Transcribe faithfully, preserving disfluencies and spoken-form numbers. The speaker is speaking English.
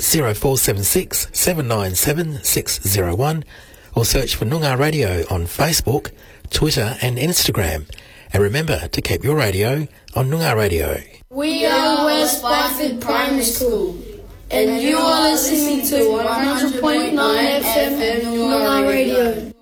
zero four seven six, seven nine seven, six zero one or search for Noongar Radio on Facebook, Twitter and Instagram. And remember to keep your radio on Noongar Radio. We are West Byford Primary School and you are listening to one hundred point nine F M Noongar Radio.